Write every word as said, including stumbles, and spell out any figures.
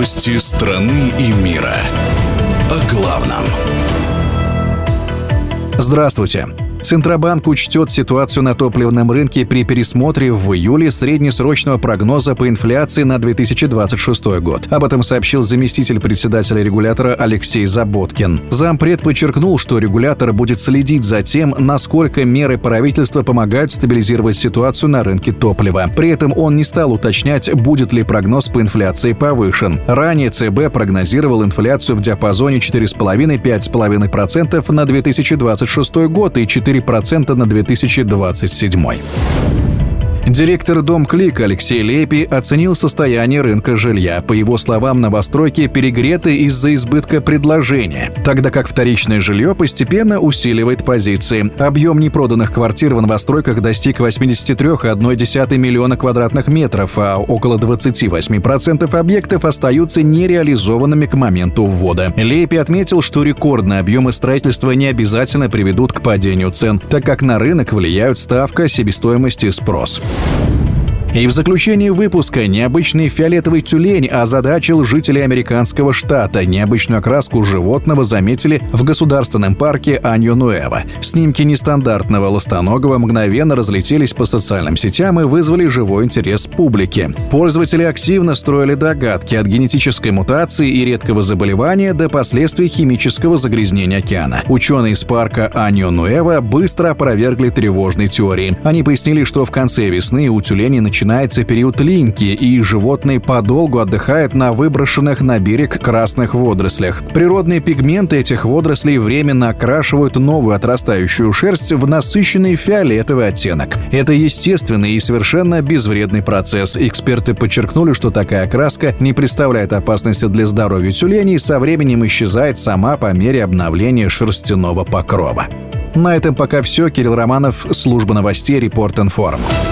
Новости страны и мира. О главном. Здравствуйте. Центробанк учтет ситуацию на топливном рынке при пересмотре в июле среднесрочного прогноза по инфляции на две тысячи двадцать шестой год. Об этом сообщил заместитель председателя регулятора Алексей Заботкин. Зампред подчеркнул, что регулятор будет следить за тем, насколько меры правительства помогают стабилизировать ситуацию на рынке топлива. При этом он не стал уточнять, будет ли прогноз по инфляции повышен. Ранее ЦБ прогнозировал инфляцию в диапазоне четыре целых пять десятых - пять целых пять десятых процента на две тысячи двадцать шестой год и четыре процента на две тысячи двадцать седьмой. Директор Домклик Алексей Лепи оценил состояние рынка жилья. По его словам, новостройки перегреты из-за избытка предложения, тогда как вторичное жилье постепенно усиливает позиции. Объем непроданных квартир в новостройках достиг восемьдесят три целых одна десятая миллиона квадратных метров, а около двадцать восемь процентов объектов остаются нереализованными к моменту ввода. Лепи отметил, что рекордные объемы строительства не обязательно приведут к падению цен, так как на рынок влияют ставка, себестоимость и спрос. И в заключении выпуска необычный фиолетовый тюлень озадачил жителей американского штата. Необычную окраску животного заметили в государственном парке Аньо-Нуэво. Снимки нестандартного ластоногого мгновенно разлетелись по социальным сетям и вызвали живой интерес публики. Пользователи активно строили догадки от генетической мутации и редкого заболевания до последствий химического загрязнения океана. Ученые из парка Аньо-Нуэво быстро опровергли тревожные теории. Они пояснили, что в конце весны у тюленей начинается Начинается период линьки, и животные подолгу отдыхают на выброшенных на берег красных водорослях. Природные пигменты этих водорослей временно окрашивают новую отрастающую шерсть в насыщенный фиолетовый оттенок. Это естественный и совершенно безвредный процесс. Эксперты подчеркнули, что такая окраска не представляет опасности для здоровья тюленей и со временем исчезает сама по мере обновления шерстяного покрова. На этом пока все. Кирилл Романов, служба новостей Репорт Информ.